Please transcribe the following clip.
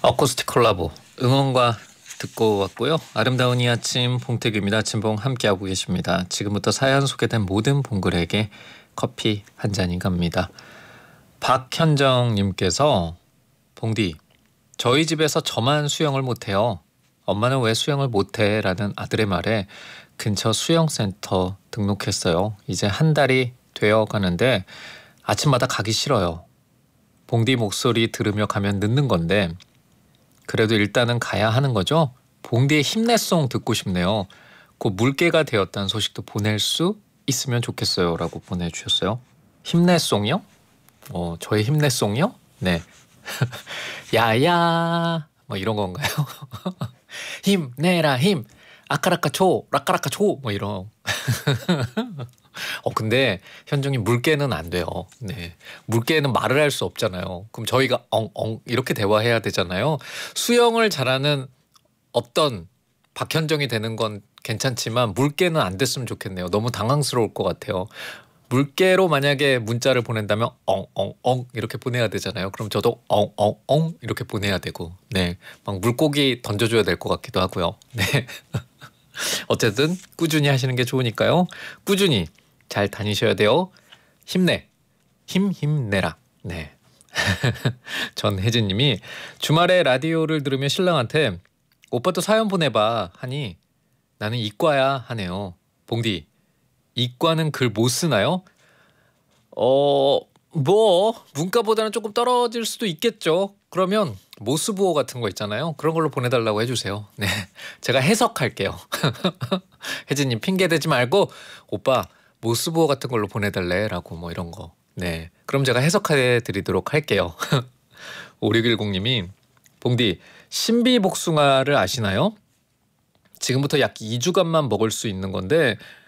어쿠스틱 콜라보 응원과 듣고 왔고요. 아름다운 이 아침 봉택입니다. 진봉 함께하고 계십니다. 지금부터 사연 소개된 모든 봉글에게 커피 한 잔이 갑니다. 박현정님께서 봉디, 저희 집에서 저만 수영을 못해요. 엄마는 왜 수영을 못해? 라는 아들의 말에 근처 수영센터 등록했어요. 이제 한 달이 되어 가는데 아침마다 가기 싫어요. 봉디 목소리 들으며 가면 늦는 건데 그래도 일단은 가야 하는 거죠? 봉디의 힘내송 듣고 싶네요. 곧 물개가 되었다는 소식도 보낼 수 있으면 좋겠어요. 라고 보내주셨어요. 힘내송이요? 저의 힘내송이요? 네. 야야 뭐 이런 건가요? 힘내라 힘 아까라까초 라까라까초 뭐 이런. 근데 현정님 물개는 안 돼요. 네. 물개는 말을 할 수 없잖아요. 그럼 저희가 엉엉 이렇게 대화해야 되잖아요. 수영을 잘하는 어떤 박현정이 되는 건 괜찮지만 물개는 안 됐으면 좋겠네요. 너무 당황스러울 것 같아요. 물개로 만약에 문자를 보낸다면 엉엉엉 이렇게 보내야 되잖아요. 그럼 저도 엉엉엉 이렇게 보내야 되고, 네, 막 물고기 던져줘야 될 것 같기도 하고요. 네. 어쨌든 꾸준히 하시는 게 좋으니까요. 꾸준히 잘 다니셔야 돼요. 힘내. 힘내라. 네. 전혜진님이 주말에 라디오를 들으며 신랑한테 오빠도 사연 보내봐 하니 나는 이과야 하네요. 봉디, 이과는 글 못 쓰나요? 뭐 문과보다는 조금 떨어질 수도 있겠죠. 그러면 모스부호 같은 거 있잖아요. 그런 걸로 보내달라고 해주세요. 네, 제가 해석할게요. 혜진님 핑계 대지 말고 오빠 모스부호 같은 걸로 보내달래라고 뭐 이런 거. 네, 그럼 제가 해석해 드리도록 할게요. 5610님이 봉디, 신비복숭아를 아시나요? 지금부터 약 2주간만 먹을 수 있는 건데